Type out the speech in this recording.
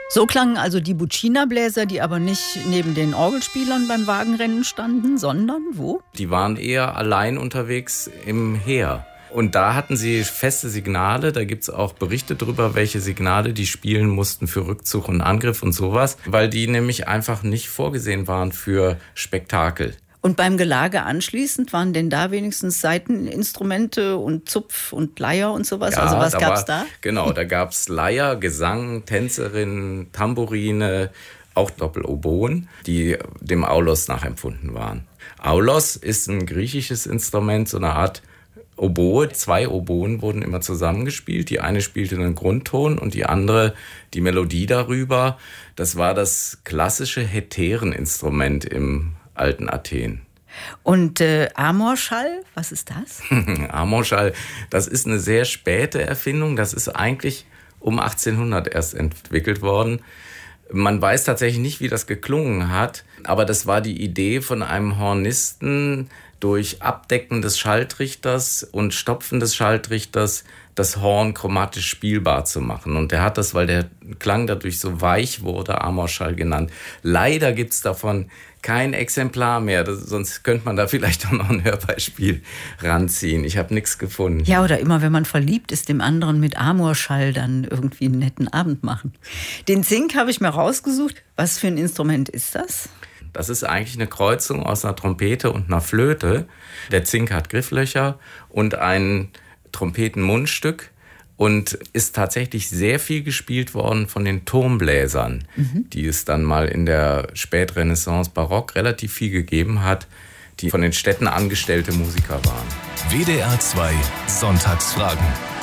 So klangen also die Bucina-Bläser, die aber nicht neben den Orgelspielern beim Wagenrennen standen, sondern wo? Die waren eher allein unterwegs im Heer. Und da hatten sie feste Signale, da gibt's auch Berichte drüber, welche Signale die spielen mussten für Rückzug und Angriff und sowas, weil die nämlich einfach nicht vorgesehen waren für Spektakel. Und beim Gelage anschließend waren denn da wenigstens Saiteninstrumente und Zupf und Leier und sowas? Ja, also was gab's da? Genau, da gab's Leier, Gesang, Tänzerinnen, Tambourine, auch Doppeloboen, die dem Aulos nachempfunden waren. Aulos ist ein griechisches Instrument, so eine Art Oboe. 2 Oboen wurden immer zusammengespielt. Die eine spielte einen Grundton und die andere die Melodie darüber. Das war das klassische Hetäreninstrument im alten Athen. Und Amorschall, was ist das? Amorschall, das ist eine sehr späte Erfindung. Das ist eigentlich um 1800 erst entwickelt worden. Man weiß tatsächlich nicht, wie das geklungen hat, aber das war die Idee von einem Hornisten, durch Abdecken des Schalltrichters und Stopfen des Schalltrichters das Horn chromatisch spielbar zu machen. Und der hat das, weil der Klang dadurch so weich wurde, Amorschall genannt. Leider gibt's davon kein Exemplar mehr, sonst könnte man da vielleicht auch noch ein Hörbeispiel ranziehen. Ich habe nichts gefunden. Ja, oder immer, wenn man verliebt ist, dem anderen mit Amorschall dann irgendwie einen netten Abend machen. Den Zink habe ich mir rausgesucht. Was für ein Instrument ist das? Das ist eigentlich eine Kreuzung aus einer Trompete und einer Flöte. Der Zink hat Grifflöcher und ein Trompetenmundstück und ist tatsächlich sehr viel gespielt worden von den Turmbläsern, die es dann mal in der Spätrenaissance Barock relativ viel gegeben hat, die von den Städten angestellte Musiker waren. WDR 2 Sonntagsfragen.